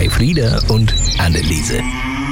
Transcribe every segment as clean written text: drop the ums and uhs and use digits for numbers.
Elfriede und Anneliese.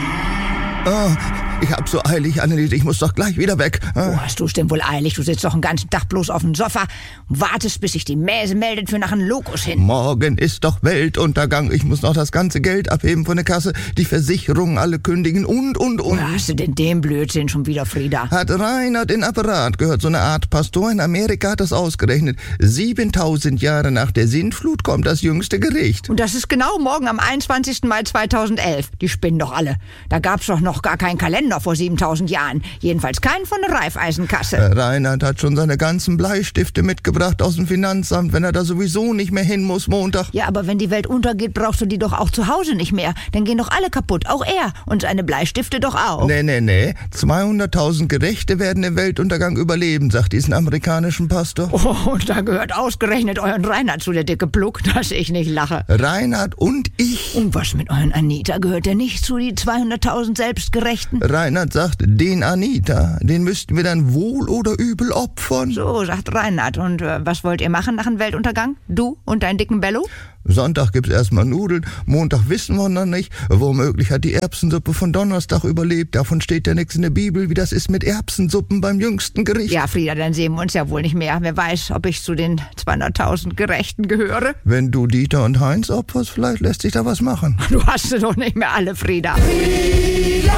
Ich hab so eilig, Anneliese, ich muss doch gleich wieder weg. Wo hast du's denn wohl eilig? Du sitzt doch den ganzen Tag bloß auf dem Sofa und wartest, bis sich die Mäse meldet für nach einem Lokus hin. Morgen ist doch Weltuntergang. Ich muss noch das ganze Geld abheben von der Kasse, die Versicherungen alle kündigen und. Wo hast du denn den Blödsinn schon wieder, Frieda? Hat Reinhard in Apparat gehört, so eine Art Pastor in Amerika hat das ausgerechnet. 7000 Jahre nach der Sintflut kommt das jüngste Gericht. Und das ist genau morgen am 21. Mai 2011. Die spinnen doch alle. Da gab's doch noch gar keinen Kalender vor 7000 Jahren. Jedenfalls keinen von der Raiffeisenkasse. Reinhard hat schon seine ganzen Bleistifte mitgebracht aus dem Finanzamt, wenn er da sowieso nicht mehr hin muss Montag. Ja, aber wenn die Welt untergeht, brauchst du die doch auch zu Hause nicht mehr. Dann gehen doch alle kaputt, auch er. Und seine Bleistifte doch auch. Nee. 200.000 Gerechte werden den Weltuntergang überleben, sagt diesen amerikanischen Pastor. Oh, und da gehört ausgerechnet euren Reinhard zu, der dicke Pluck, dass ich nicht lache. Reinhard und ich. Und was mit euren Anita? Gehört der nicht zu die 200.000 Selbstgerechten? Reinhard sagt, den Anita, den müssten wir dann wohl oder übel opfern. So, sagt Reinhard. Und was wollt ihr machen nach dem Weltuntergang? Du und dein dicken Bello? Sonntag gibt's erstmal Nudeln, Montag wissen wir noch nicht. Womöglich hat die Erbsensuppe von Donnerstag überlebt. Davon steht ja nichts in der Bibel, wie das ist mit Erbsensuppen beim jüngsten Gericht. Ja, Frieda, dann sehen wir uns ja wohl nicht mehr. Wer weiß, ob ich zu den 200.000 Gerechten gehöre. Wenn du Dieter und Heinz opferst, vielleicht lässt sich da was machen. Du hast sie doch nicht mehr alle, Frieda.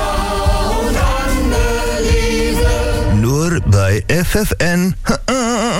Nur bei FFN.